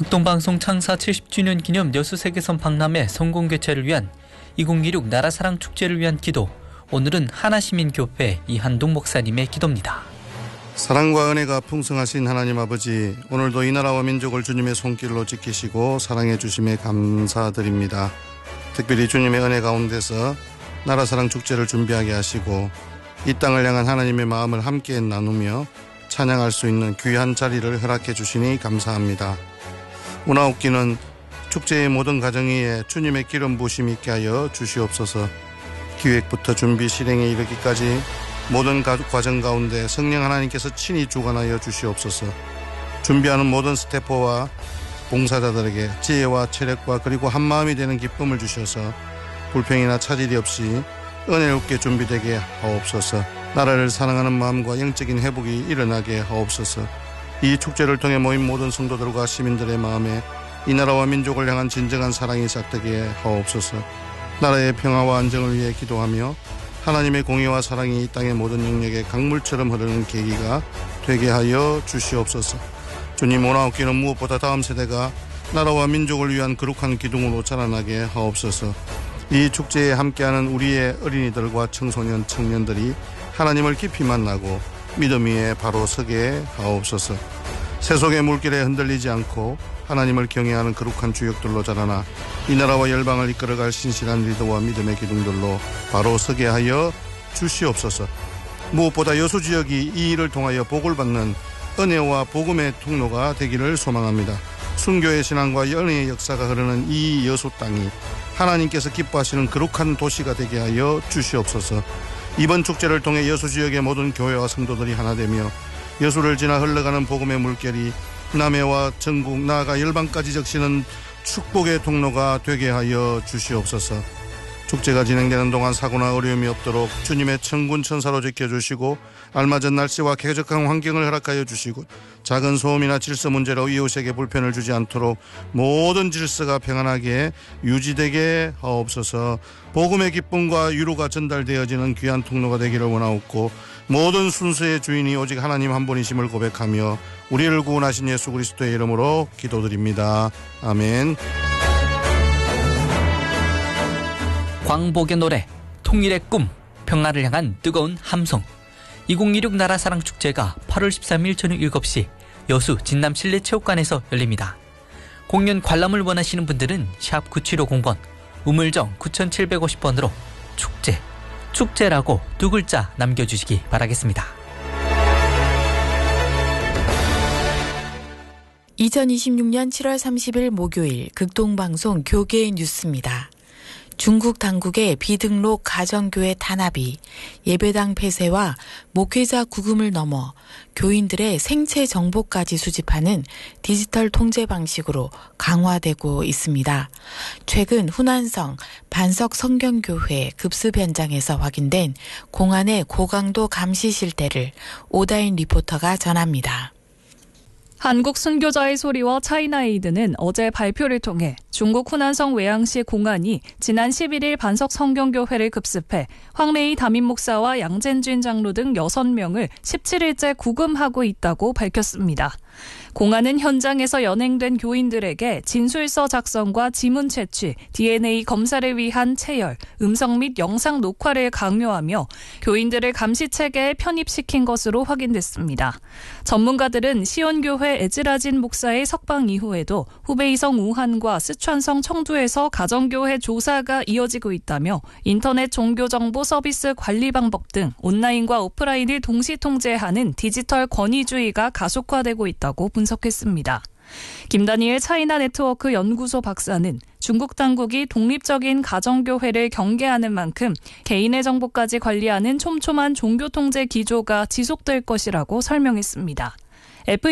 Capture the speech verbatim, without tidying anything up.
극동방송 창사 칠십 주년 기념 여수세계선 박람회 성공개최를 위한 이천이십육 나라사랑 축제를 위한 기도. 오늘은 하나시민교회 이한동 목사님의 기도입니다. 사랑과 은혜가 풍성하신 하나님 아버지, 오늘도 이 나라와 민족을 주님의 손길로 지키시고 사랑해 주심에 감사드립니다. 특별히 주님의 은혜 가운데서 나라사랑 축제를 준비하게 하시고 이 땅을 향한 하나님의 마음을 함께 나누며 찬양할 수 있는 귀한 자리를 허락해 주시니 감사합니다. 오나옵기는 축제의 모든 과정 위에 주님의 기름 부으심 있게 하여 주시옵소서. 기획부터 준비 실행에 이르기까지 모든 과정 가운데 성령 하나님께서 친히 주관하여 주시옵소서. 준비하는 모든 스태프와 봉사자들에게 지혜와 체력과 그리고 한마음이 되는 기쁨을 주셔서 불평이나 차질이 없이 은혜롭게 준비되게 하옵소서. 나라를 사랑하는 마음과 영적인 회복이 일어나게 하옵소서. 이 축제를 통해 모인 모든 성도들과 시민들의 마음에 이 나라와 민족을 향한 진정한 사랑이 싹트게 하옵소서. 나라의 평화와 안정을 위해 기도하며 하나님의 공의와 사랑이 이 땅의 모든 영역에 강물처럼 흐르는 계기가 되게 하여 주시옵소서. 주님, 오나옵기는 무엇보다 다음 세대가 나라와 민족을 위한 거룩한 기둥으로 자라나게 하옵소서. 이 축제에 함께하는 우리의 어린이들과 청소년, 청년들이 하나님을 깊이 만나고 믿음 위에 바로 서게 하옵소서. 세속의 물길에 흔들리지 않고 하나님을 경외하는 거룩한 주역들로 자라나 이 나라와 열방을 이끌어갈 신실한 리더와 믿음의 기둥들로 바로 서게 하여 주시옵소서. 무엇보다 여수 지역이 이 일을 통하여 복을 받는 은혜와 복음의 통로가 되기를 소망합니다. 순교의 신앙과 은혜의 역사가 흐르는 이 여수 땅이 하나님께서 기뻐하시는 거룩한 도시가 되게 하여 주시옵소서. 이번 축제를 통해 여수 지역의 모든 교회와 성도들이 하나 되며 여수를 지나 흘러가는 복음의 물결이 남해와 전국 나아가 열방까지 적시는 축복의 통로가 되게 하여 주시옵소서. 축제가 진행되는 동안 사고나 어려움이 없도록 주님의 천군 천사로 지켜주시고 알맞은 날씨와 쾌적한 환경을 허락하여 주시고 작은 소음이나 질서 문제로 이웃에게 불편을 주지 않도록 모든 질서가 평안하게 유지되게 하옵소서. 복음의 기쁨과 위로가 전달되어지는 귀한 통로가 되기를 원하옵고 모든 순서의 주인이 오직 하나님 한 분이심을 고백하며 우리를 구원하신 예수 그리스도의 이름으로 기도드립니다. 아멘. 광복의 노래, 통일의 꿈, 평화를 향한 뜨거운 함성. 이천이십육 나라사랑 축제가 팔월 십삼일 저녁 일곱 시 여수 진남 실내체육관에서 열립니다. 공연 관람을 원하시는 분들은 샵 구칠오공 번, 우물정 구칠오공 번으로 축제, 축제라고 두 글자 남겨주시기 바라겠습니다. 이천이십육년 칠월 삼십일 목요일 극동방송 교계의 뉴스입니다. 중국 당국의 비등록 가정교회 탄압이 예배당 폐쇄와 목회자 구금을 넘어 교인들의 생체 정보까지 수집하는 디지털 통제 방식으로 강화되고 있습니다. 최근 후난성 반석 성경교회 급습 현장에서 확인된 공안의 고강도 감시 실태를 오다인 리포터가 전합니다. 한국 순교자의 소리와 차이나에이드는 어제 발표를 통해 중국 후난성 외양시 공안이 지난 십일일 반석 성경교회를 급습해 황레이 담임 목사와 양젠쥔 장로 등 여섯 명을 십칠일째 구금하고 있다고 밝혔습니다. 공안은 현장에서 연행된 교인들에게 진술서 작성과 지문 채취, 디엔에이 검사를 위한 체열, 음성 및 영상 녹화를 강요하며 교인들을 감시체계에 편입시킨 것으로 확인됐습니다. 전문가들은 시온교회 에즈라진 목사의 석방 이후에도 후베이성 우한과 스촨성 청두에서 가정교회 조사가 이어지고 있다며 인터넷 종교정보 서비스 관리 방법 등 온라인과 오프라인을 동시 통제하는 디지털 권위주의가 가속화되고 있다고 분석했습니다. 김다니엘 차이나 네트워크 연구소 박사는 중국 당국이 독립적인 가정교회를 경계하는 만큼 개인의 정보까지 관리하는 촘촘한 종교 통제 기조가 지속될 것이라고 설명했습니다.